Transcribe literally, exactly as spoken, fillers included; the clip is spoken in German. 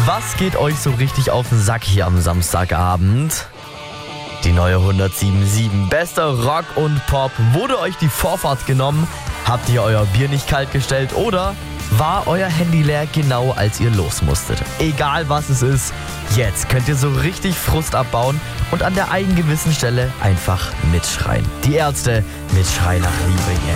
Was geht euch so richtig auf den Sack hier am Samstagabend? Die neue hundertsieben Komma sieben. Bester Rock und Pop. Wurde euch die Vorfahrt genommen? Habt ihr euer Bier nicht kalt gestellt? Oder war euer Handy leer, genau als ihr los musstet? Egal was es ist, jetzt könnt ihr so richtig Frust abbauen und an der eigengewissen Stelle einfach mitschreien. Die Ärzte mit Schrei nach Liebe